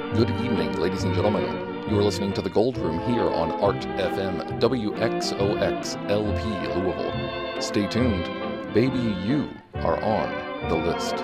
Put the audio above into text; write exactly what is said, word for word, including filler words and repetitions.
Good evening, ladies and gentlemen. You are listening to The Gold Room here on Art F M, W X O X L P Louisville. Stay tuned. Baby, you are on the list.